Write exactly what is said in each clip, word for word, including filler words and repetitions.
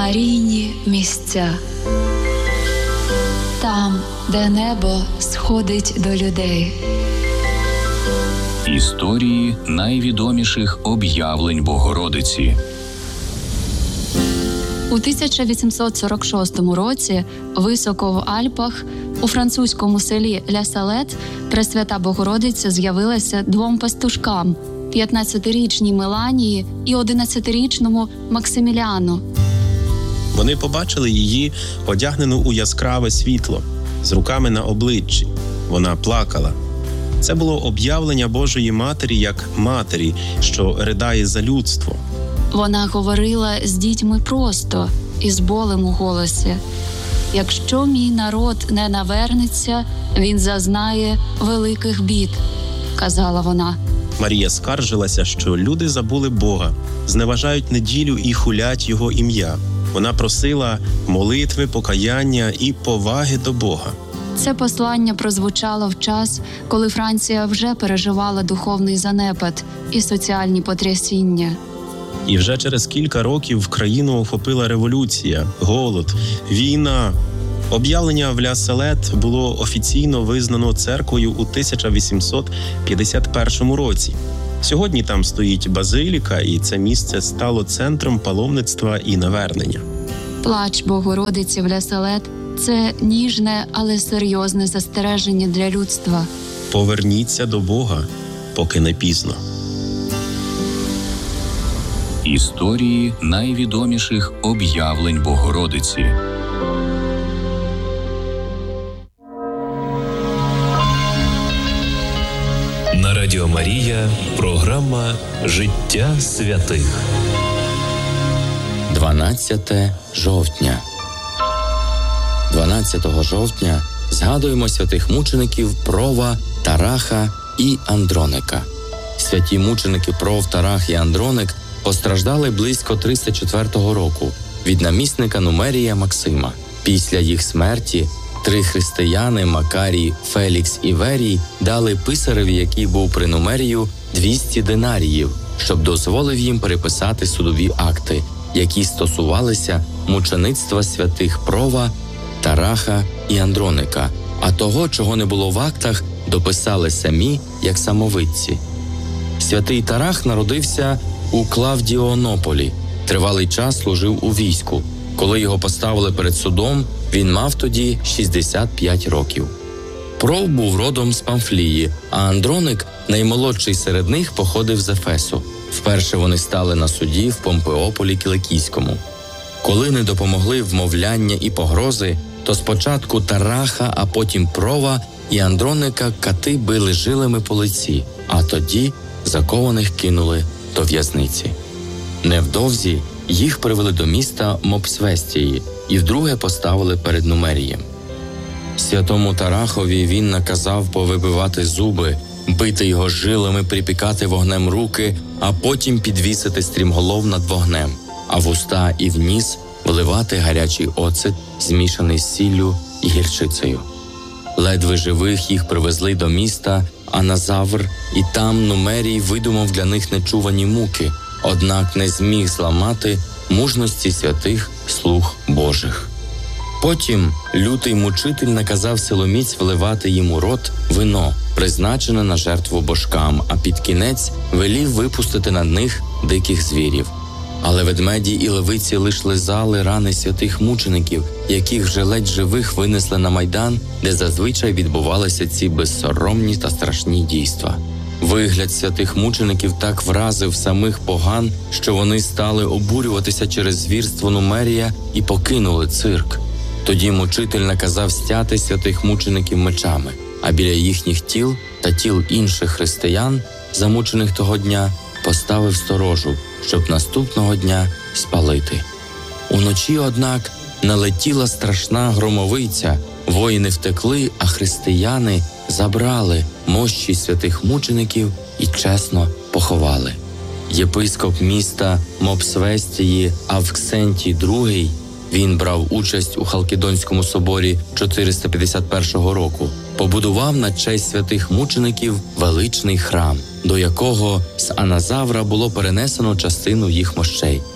Марійні місця. Там, де небо сходить до людей. Історії найвідоміших об'явлень Богородиці. У тисяча вісімсот сорок шостому році високо в Альпах у французькому селі Ля-Салет Пресвята Богородиця з'явилася двом пастушкам – п'ятнадцятирічній Меланії і одинадцятирічному Максиміліану. Вони побачили її одягнену у яскраве світло, з руками на обличчі. Вона плакала. Це було об'явлення Божої Матері як матері, що ридає за людство. Вона говорила з дітьми просто, із болем у голосі. «Якщо мій народ не навернеться, він зазнає великих бід», – казала вона. Марія скаржилася, що люди забули Бога, зневажають неділю і хулять Його ім'я. Вона просила молитви, покаяння і поваги до Бога. Це послання прозвучало в час, коли Франція вже переживала духовний занепад і соціальні потрясіння. І вже через кілька років країну охопила революція, голод, війна. Об'явлення в Ля-Салет було офіційно визнано церквою у тисяча вісімсот п'ятдесят першому році. Сьогодні там стоїть базиліка, і це місце стало центром паломництва і навернення. Плач Богородиці в Ля-Салет – це ніжне, але серйозне застереження для людства. Поверніться до Бога, поки не пізно. Історії найвідоміших об'явлень Богородиці. На Радіо Марія програма «Життя святих». дванадцяте жовтня. дванадцятого жовтня згадуємо святих мучеників Прова, Тараха і Андроника. Святі мученики Пров, Тарах і Андроник постраждали близько триста четвертого року від намісника Нумерія Максима. Після їх смерті три християни Макарій, Фелікс і Верій дали писареві, який був при Нумерію, двісті динаріїв, щоб дозволив їм переписати судові акти, які стосувалися мучеництва святих Прова, Тараха і Андроника, а того, чого не було в актах, дописали самі, як самовидці. Святий Тарах народився у Клавдіонополі, тривалий час служив у війську. Коли його поставили перед судом, він мав тоді шістдесят п'ять років. Пров був родом з Памфлії, а Андроник, наймолодший серед них, походив з Ефесу. Вперше вони стали на суді в Помпеополі Кіликійському. Коли не допомогли вмовляння і погрози, то спочатку Тараха, а потім Прова і Андроника кати били жилами по лиці, а тоді закованих кинули до в'язниці. Невдовзі їх привели до міста Мопсвестії і вдруге поставили перед Нумерієм. Святому Тарахові він наказав повибивати зуби, бити його жилами, припікати вогнем руки, а потім підвісити стрімголов над вогнем, а в уста і в ніс вливати гарячий оцет, змішаний з сіллю і гірчицею. Ледве живих їх привезли до міста Аназавр, і там Нумерій видумав для них нечувані муки, однак не зміг зламати мужності святих слуг Божих. Потім лютий мучитель наказав силоміць вливати їм у рот вино, призначене на жертву божкам, а під кінець велів випустити на них диких звірів. Але ведмеді і левиці лиш лизали рани святих мучеників, яких вже ледь живих винесли на майдан, де зазвичай відбувалися ці безсоромні та страшні дійства. Вигляд святих мучеників так вразив самих поган, що вони стали обурюватися через звірство Нумерія і покинули цирк. Тоді мучитель наказав стяти святих мучеників мечами, а біля їхніх тіл та тіл інших християн, замучених того дня, поставив сторожу, щоб наступного дня спалити. Уночі, однак, налетіла страшна громовиця, воїни втекли, а християни забрали мощі святих мучеників і чесно поховали. Єпископ міста Мопсвестії Авксентій другий, він брав участь у Халкідонському соборі чотириста п'ятдесят першого року, побудував на честь святих мучеників величний храм, до якого з Аназавра було перенесено частину їх мощей.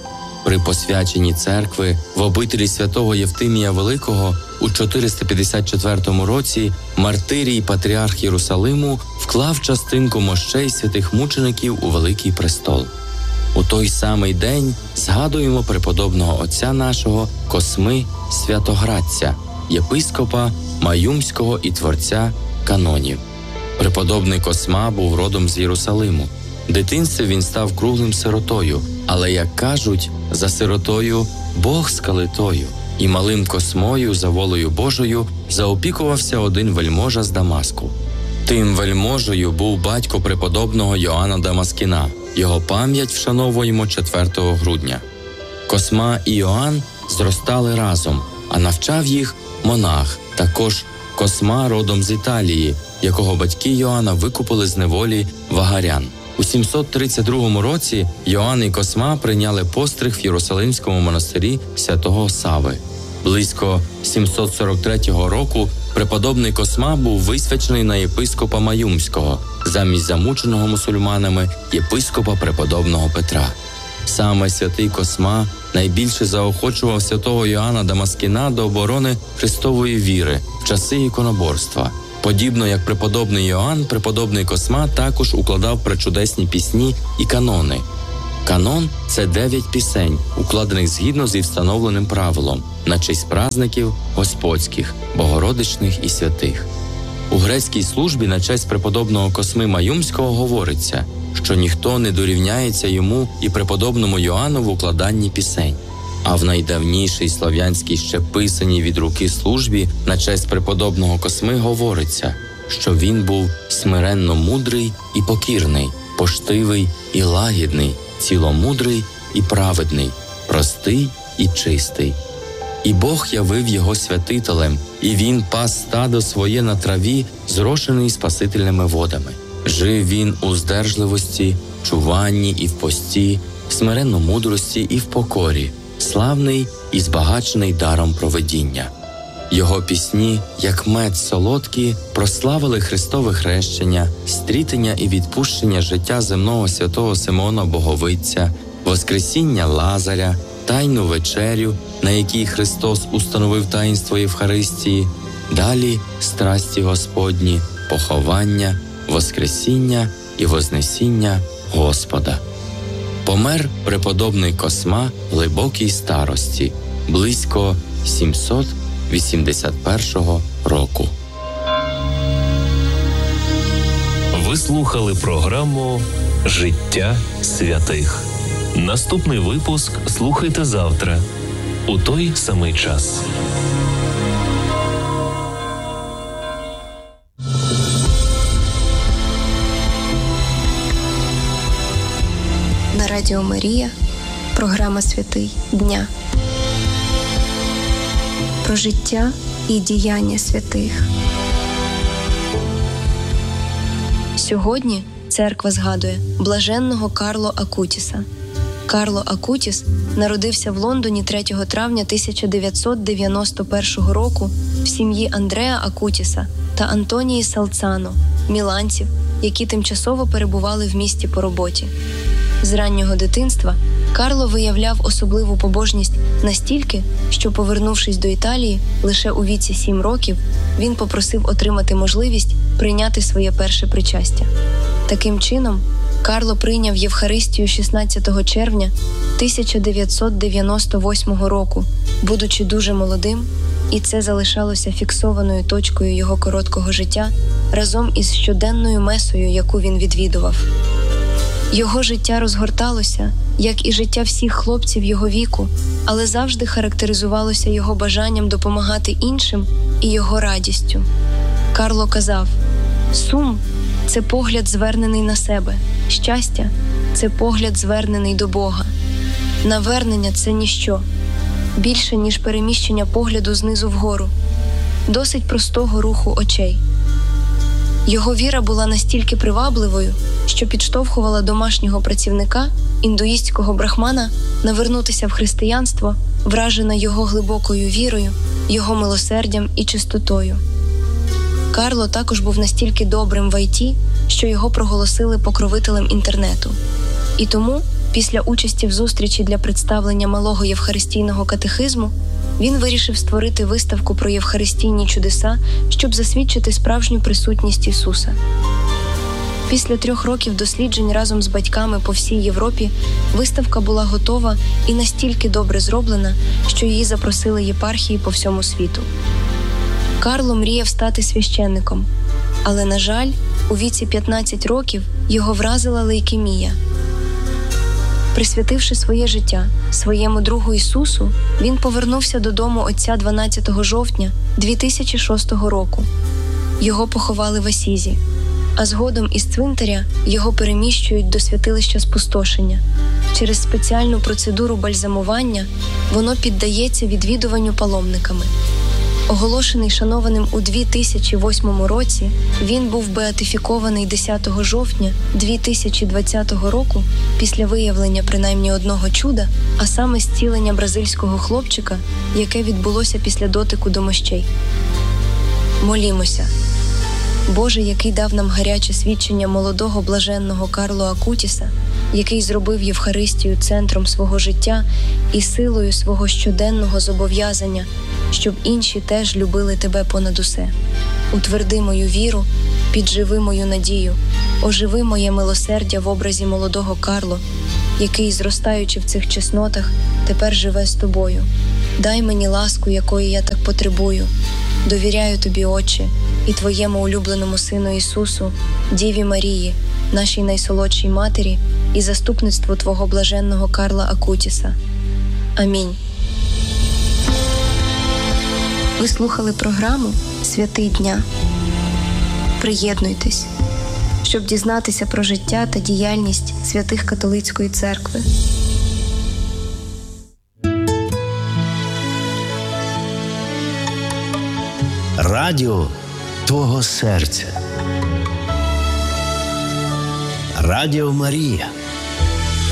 При посвяченні церкви в обителі святого Євтимія Великого у чотириста п'ятдесят четвертому році Мартирій патріарх Єрусалиму вклав частинку мощей святих мучеників у Великий престол. У той самий день згадуємо преподобного отця нашого Косми Святоградця, єпископа Маюмського і творця канонів. Преподобний Косма був родом з Єрусалиму. В дитинстві він став круглим сиротою, але, як кажуть, за сиротою Бог з калитою. І малим Космою, за волею Божою, заопікувався один вельможа з Дамаску. Тим вельможею був батько преподобного Йоанна Дамаскіна. Його пам'ять вшановуємо четвертого грудня. Косма і Йоанн зростали разом, а навчав їх монах, також Косма родом з Італії, якого батьки Йоанна викупили з неволі вагарян. У сімсот тридцять другому році Йоанн і Косма прийняли постриг в Єрусалимському монастирі святого Сави. Близько сімсот сорок третього року преподобний Косма був висвячений на єпископа Маюмського, замість замученого мусульманами єпископа преподобного Петра. Саме святий Косма найбільше заохочував святого Йоанна Дамаскіна до оборони Христової віри в часи іконоборства. Подібно як преподобний Йоанн, преподобний Косма також укладав пречудесні пісні і канони. Канон – це дев'ять пісень, укладених згідно зі встановленим правилом на честь праздників господських, богородичних і святих. У грецькій службі на честь преподобного Косми Маюмського говориться, що ніхто не дорівняється йому і преподобному Йоанну в укладанні пісень. А в найдавнішій слав'янській ще писаній від руки службі на честь преподобного Косми говориться, що він був смиренно мудрий і покірний, поштивий і лагідний, ціломудрий і праведний, простий і чистий. І Бог явив його святителем, і він пас стадо своє на траві, зрошений спасительними водами. Жив він у здержливості, чуванні і в пості, в смиренно мудрості і в покорі, славний і збагачений даром провидіння. Його пісні, як мед солодкі, прославили Христове хрещення, стрітення і відпущення життя земного святого Симеона Боговиця, воскресіння Лазаря, тайну вечерю, на якій Христос установив таїнство Євхаристії, далі страсті Господні, поховання, воскресіння і вознесіння Господа. Помер преподобний Косма в глибокій старості, близько сімсот вісімдесят першого року. Ви слухали програму «Життя святих». Наступний випуск слухайте завтра, у той самий час. На Радіо Марія програма «Святий дня». Про життя і діяння святих. Сьогодні церква згадує блаженного Карло Акутіса. Карло Акутіс народився в Лондоні третього травня тисяча дев'ятсот дев'яносто першого року в сім'ї Андреа Акутіса та Антонії Салцано, міланців, які тимчасово перебували в місті по роботі. З раннього дитинства Карло виявляв особливу побожність настільки, що, повернувшись до Італії лише у віці сім років, він попросив отримати можливість прийняти своє перше причастя. Таким чином, Карло прийняв Євхаристію шістнадцятого червня тисяча дев'ятсот дев'яносто восьмого року, будучи дуже молодим, і це залишалося фіксованою точкою його короткого життя разом із щоденною месою, яку він відвідував. Його життя розгорталося, як і життя всіх хлопців його віку, але завжди характеризувалося його бажанням допомагати іншим і його радістю. Карло казав: «Сум – це погляд, звернений на себе. Щастя – це погляд, звернений до Бога. Навернення – це ніщо. Більше, ніж переміщення погляду знизу вгору. Досить простого руху очей». Його віра була настільки привабливою, що підштовхувала домашнього працівника, індуїстського брахмана, навернутися в християнство, вражена його глибокою вірою, його милосердям і чистотою. Карло також був настільки добрим в ай ті, що його проголосили покровителем інтернету. І тому, Після участі в зустрічі для представлення малого євхаристійного катехизму він вирішив створити виставку про євхаристійні чудеса, щоб засвідчити справжню присутність Ісуса. Після трьох років досліджень разом з батьками по всій Європі виставка була готова і настільки добре зроблена, що її запросили єпархії по всьому світу. Карло мріяв стати священником, але, на жаль, у віці п'ятнадцять років його вразила лейкемія. Присвятивши своє життя своєму другу Ісусу, він повернувся додому отця дванадцятого жовтня дві тисячі шостого року. Його поховали в Асізі, а згодом із цвинтаря його переміщують до святилища Спустошення. Через спеціальну процедуру бальзамування воно піддається відвідуванню паломниками. Оголошений шанованим у дві тисячі восьмому році, він був беатифікований десятого жовтня дві тисячі двадцятого року після виявлення принаймні одного чуда, а саме зцілення бразильського хлопчика, яке відбулося після дотику до мощей. Молімося. Боже, який дав нам гаряче свідчення молодого блаженного Карло Акутіса, який зробив Євхаристію центром свого життя і силою свого щоденного зобов'язання, щоб інші теж любили Тебе понад усе. Утверди мою віру, підживи мою надію, оживи моє милосердя в образі молодого Карло, який, зростаючи в цих чеснотах, тепер живе з Тобою. Дай мені ласку, якої я так потребую. Довіряю Тобі, Отче, і Твоєму улюбленому Сину Ісусу, Діві Марії, нашій найсолодшій Матері, і заступництву Твого блаженного Карла Акутіса. Амінь. Ви слухали програму «Святий дня». Приєднуйтесь, щоб дізнатися про життя та діяльність святих католицької церкви. Радіо твого серця. Радіо Марія.